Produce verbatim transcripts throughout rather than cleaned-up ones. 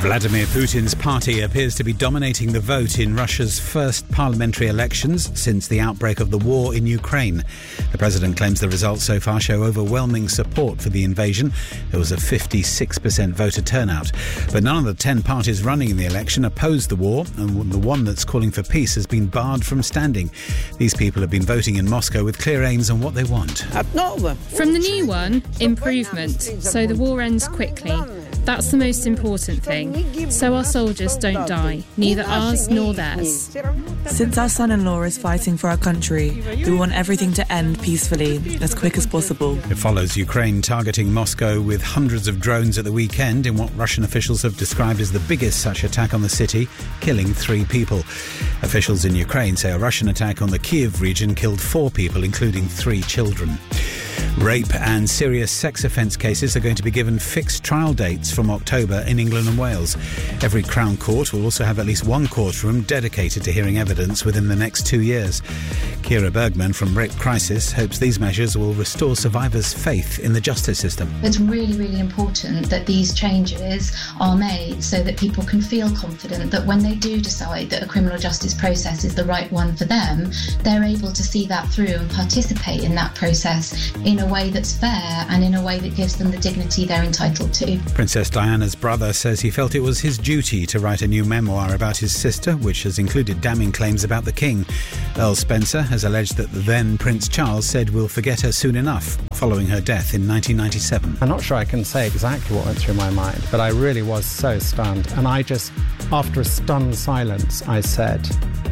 Vladimir Putin's party appears to be dominating the vote in Russia's first parliamentary elections since the outbreak of the war in Ukraine. The president claims the results so far show overwhelming support for the invasion. There was a fifty-six percent voter turnout. But none of the ten parties running in the election oppose the war, and the one that's calling for peace has been barred from standing. These people have been voting in Moscow with clear aims on what they want. From the new one, improvement, so the war ends quickly. That's the most important thing. So our soldiers don't die, neither ours nor theirs. Since our son-in-law is fighting for our country, we want everything to end peacefully, as quick as possible. It follows Ukraine targeting Moscow with hundreds of drones at the weekend in what Russian officials have described as the biggest such attack on the city, killing three people. Officials in Ukraine say a Russian attack on the Kyiv region killed four people, including three children. Rape and serious sex offence cases are going to be given fixed trial dates from October in England and Wales. Every Crown Court will also have at least one courtroom dedicated to hearing evidence within the next two years. Kira Bergman from Rape Crisis hopes these measures will restore survivors' faith in the justice system. It's really, really important that these changes are made so that people can feel confident that when they do decide that a criminal justice process is the right one for them, they're able to see that through and participate in that process in a way that's fair and in a way that gives them the dignity they're entitled to. Princess Diana's brother says he felt it was his duty to write a new memoir about his sister, which has included damning claims about the King. Earl Spencer has alleged that the then Prince Charles said we'll forget her soon enough, following her death in nineteen ninety-seven. I'm not sure I can say exactly what went through my mind, but I really was so stunned. And I just, after a stunned silence, I said,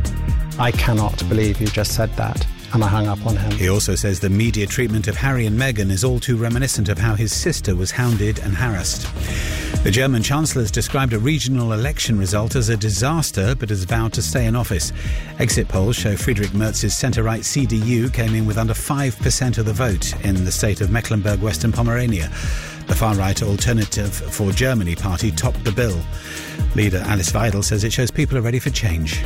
I cannot believe you just said that. And I hung up on him. He also says the media treatment of Harry and Meghan is all too reminiscent of how his sister was hounded and harassed. The German Chancellor has described a regional election result as a disaster, but has vowed to stay in office. Exit polls show Friedrich Merz's centre-right C D U came in with under five percent of the vote in the state of Mecklenburg-Western Pomerania. The far-right Alternative for Germany party topped the bill. Leader Alice Weidel says it shows people are ready for change.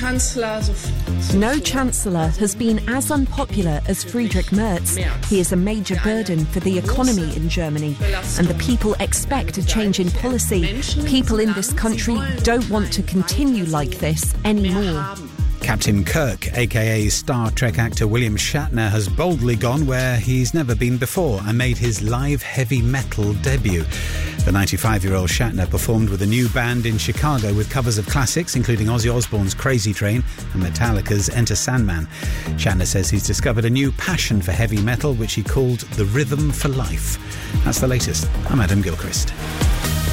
No Chancellor has been as unpopular as Friedrich Merz. He is a major burden for the economy in Germany, and the people expect a change in policy. People in this country don't want to continue like this anymore. Captain Kirk, a k a. Star Trek actor William Shatner, has boldly gone where he's never been before and made his live heavy metal debut. The ninety-five-year-old Shatner performed with a new band in Chicago with covers of classics, including Ozzy Osbourne's Crazy Train and Metallica's Enter Sandman. Shatner says he's discovered a new passion for heavy metal, which he called the rhythm for life. That's the latest. I'm Adam Gilchrist.